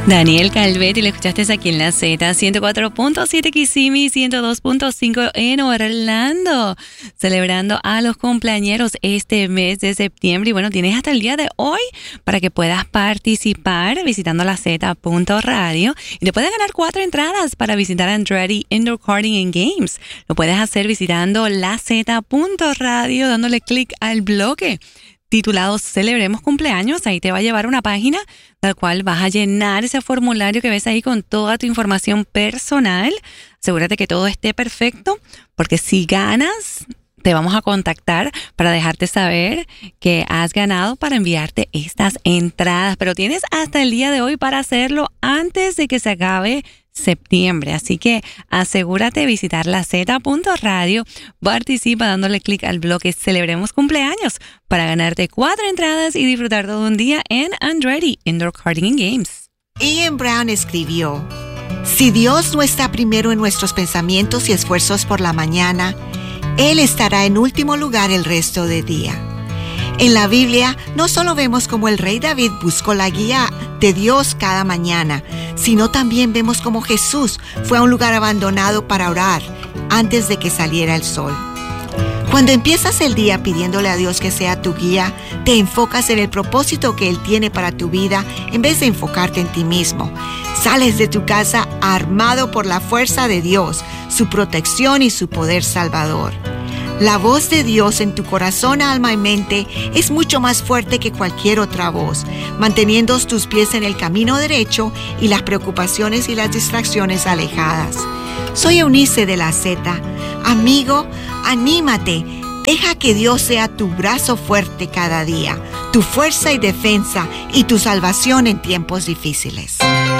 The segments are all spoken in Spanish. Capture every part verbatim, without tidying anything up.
Daniel Calvet, y le escuchaste aquí en la Z, ciento cuatro punto siete Kissimmee, ciento dos punto cinco en Orlando, celebrando a los cumpleañeros este mes de septiembre. Y bueno, tienes hasta el día de hoy para que puedas participar visitando la Z punto radio y te puedes ganar cuatro entradas para visitar Andretti Indoor Karting and Games. Lo puedes hacer visitando la Z punto radio, dándole clic al bloque titulado Celebremos Cumpleaños. Ahí te va a llevar una página tal cual vas a llenar ese formulario que ves ahí con toda tu información personal. Asegúrate que todo esté perfecto, porque si ganas, te vamos a contactar para dejarte saber que has ganado para enviarte estas entradas. Pero tienes hasta el día de hoy para hacerlo antes de que se acabe septiembre. Así que asegúrate de visitar la Z punto radio. Participa dándole clic al bloque Celebremos Cumpleaños para ganarte cuatro entradas y disfrutar todo un día en Andretti Indoor Karting and Games. Ian Brown escribió: si Dios no está primero en nuestros pensamientos y esfuerzos por la mañana, Él estará en último lugar el resto del día. En la Biblia no solo vemos cómo el rey David buscó la guía de Dios cada mañana, sino también vemos cómo Jesús fue a un lugar abandonado para orar antes de que saliera el sol. Cuando empiezas el día pidiéndole a Dios que sea tu guía, te enfocas en el propósito que Él tiene para tu vida en vez de enfocarte en ti mismo. Sales de tu casa armado por la fuerza de Dios, su protección y su poder salvador. La voz de Dios en tu corazón, alma y mente es mucho más fuerte que cualquier otra voz, manteniendo tus pies en el camino derecho y las preocupaciones y las distracciones alejadas. Soy Eunice de la Z. Amigo, anímate. Deja que Dios sea tu brazo fuerte cada día, tu fuerza y defensa y tu salvación en tiempos difíciles.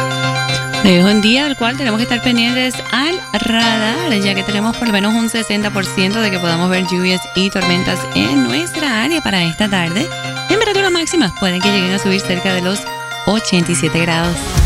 Es un día al cual tenemos que estar pendientes al radar, ya que tenemos por lo menos un sesenta por ciento de que podamos ver lluvias y tormentas en nuestra área para esta tarde. Temperaturas máximas pueden que lleguen a subir cerca de los ochenta y siete grados.